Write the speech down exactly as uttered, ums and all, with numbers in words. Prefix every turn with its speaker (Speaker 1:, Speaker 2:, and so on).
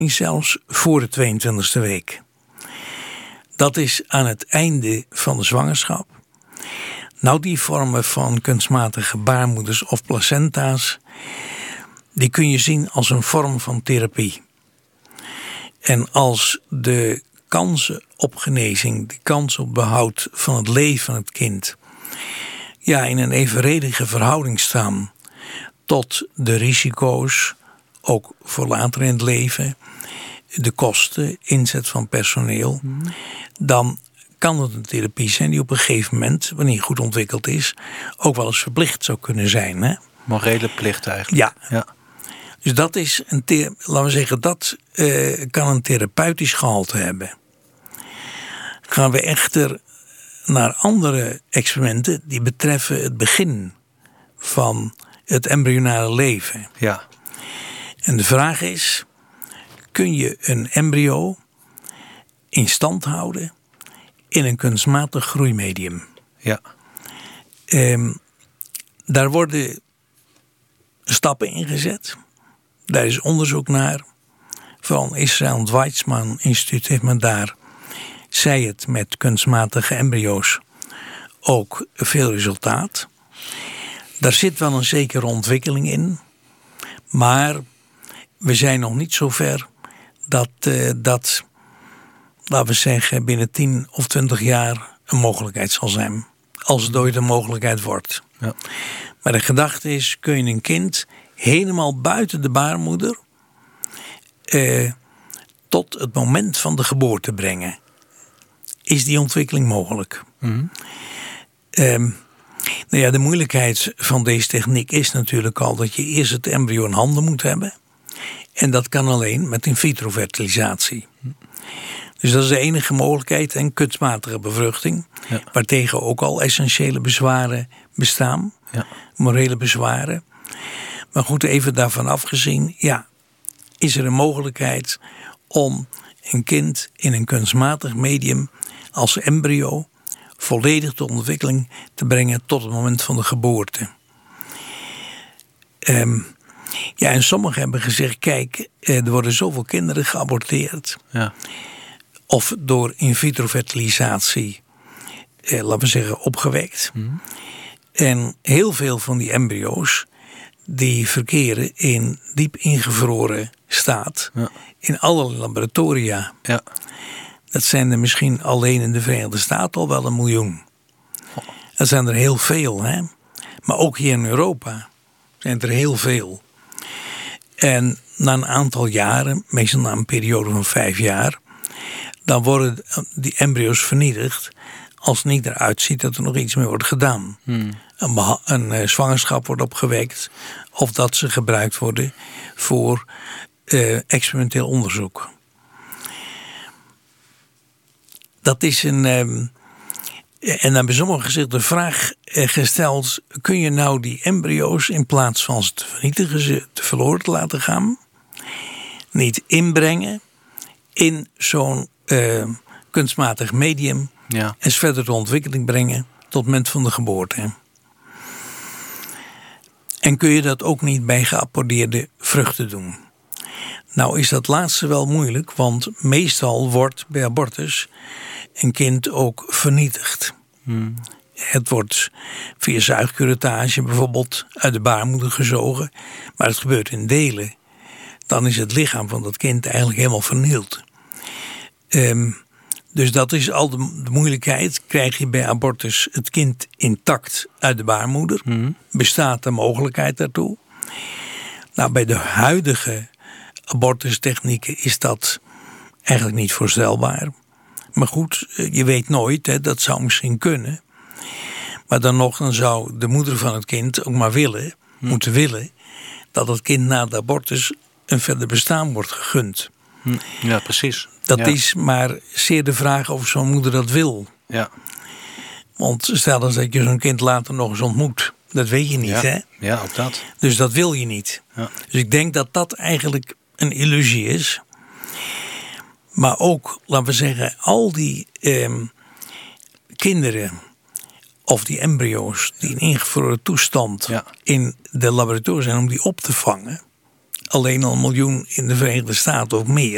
Speaker 1: zelfs voor de tweeëntwintigste week. Dat is aan het einde van de zwangerschap. Nou, die vormen van kunstmatige baarmoeders of placenta's, die kun je zien als een vorm van therapie. En als de kansen op genezing, de kans op behoud van het leven van het kind, ja, in een evenredige verhouding staan tot de risico's, ook voor later in het leven, de kosten, inzet van personeel, hmm. dan kan het een therapie zijn die op een gegeven moment, wanneer het goed ontwikkeld is, ook wel eens verplicht zou kunnen zijn. Hè?
Speaker 2: Morele plicht eigenlijk.
Speaker 1: Ja. ja. Dus dat is een, thera- laten we zeggen, dat uh, kan een therapeutisch gehalte hebben. Gaan we echter naar andere experimenten die betreffen het begin van het embryonale leven.
Speaker 2: Ja.
Speaker 1: En de vraag is, kun je een embryo in stand houden in een kunstmatig groeimedium?
Speaker 2: Ja.
Speaker 1: Um, daar worden stappen ingezet. Daar is onderzoek naar. Vooral Israël en het Weizmann Instituut heeft men daar, zij het met kunstmatige embryo's, ook veel resultaat. Daar zit wel een zekere ontwikkeling in. Maar we zijn nog niet zo ver dat, uh, dat, laten we zeggen, binnen tien of twintig jaar een mogelijkheid zal zijn. Als het ooit een mogelijkheid wordt.
Speaker 2: Ja.
Speaker 1: Maar de gedachte is, kun je een kind helemaal buiten de baarmoeder uh, tot het moment van de geboorte brengen. Is die ontwikkeling mogelijk?
Speaker 2: Mm-hmm.
Speaker 1: Um, nou ja, de moeilijkheid van deze techniek is natuurlijk al dat je eerst het embryo in handen moet hebben. En dat kan alleen met in vitro fertilisatie. Dus dat is de enige mogelijkheid, en kunstmatige bevruchting, ja. waartegen ook al essentiële bezwaren bestaan,
Speaker 2: ja.
Speaker 1: morele bezwaren. Maar goed, even daarvan afgezien, ja, is er een mogelijkheid om een kind in een kunstmatig medium als embryo volledig de ontwikkeling te brengen tot het moment van de geboorte. Um, ja, en sommigen hebben gezegd, kijk, er worden zoveel kinderen geaborteerd.
Speaker 2: Ja.
Speaker 1: Of door in vitro fertilisatie, eh, laten we zeggen, opgewekt. Mm. En heel veel van die embryo's, die verkeren in diep ingevroren staat. Ja. In alle laboratoria.
Speaker 2: Ja.
Speaker 1: Dat zijn er misschien alleen in de Verenigde Staten al wel een miljoen. Dat zijn er heel veel, hè. Maar ook hier in Europa zijn er heel veel. En na een aantal jaren, meestal na een periode van vijf jaar, dan worden die embryo's vernietigd als het niet eruit ziet dat er nog iets mee wordt gedaan. Hmm. Een, beha- een uh, zwangerschap wordt opgewekt of dat ze gebruikt worden voor uh, experimenteel onderzoek. Dat is een... Um, en dan hebben sommigen gezegd de vraag gesteld, kun je nou die embryo's in plaats van ze te vernietigen, ze te verloren te laten gaan, niet inbrengen in zo'n uh, kunstmatig medium, ja. en ze verder de ontwikkeling brengen tot het moment van de geboorte. En kun je dat ook niet bij geaborteerde vruchten doen? Nou is dat laatste wel moeilijk, want meestal wordt bij abortus een kind ook vernietigd. Hmm. Het wordt via zuigcurettage bijvoorbeeld uit de baarmoeder gezogen, maar het gebeurt in delen. Dan is het lichaam van dat kind eigenlijk helemaal vernield. Um, dus dat is al de, de moeilijkheid. Krijg je bij abortus het kind intact uit de baarmoeder? Hmm. Bestaat de mogelijkheid daartoe? Nou, bij de huidige abortustechnieken is dat eigenlijk niet voorstelbaar. Maar goed, je weet nooit, hè, dat zou misschien kunnen. Maar dan nog, dan zou de moeder van het kind ook maar willen, hm. moeten willen, dat het kind na de abortus een verder bestaan wordt gegund.
Speaker 2: Hm. Ja, precies.
Speaker 1: Dat
Speaker 2: ja.
Speaker 1: is maar zeer de vraag of zo'n moeder dat wil.
Speaker 2: Ja.
Speaker 1: Want stel eens dat je zo'n kind later nog eens ontmoet. Dat weet je niet,
Speaker 2: ja.
Speaker 1: hè?
Speaker 2: Ja, ook dat.
Speaker 1: Dus dat wil je niet.
Speaker 2: Ja.
Speaker 1: Dus ik denk dat dat eigenlijk een illusie is. Maar ook, laten we zeggen, al die eh, kinderen of die embryo's die in ingevroren toestand ja. in de laboratoria zijn om die op te vangen. Alleen al een miljoen in de Verenigde Staten of meer.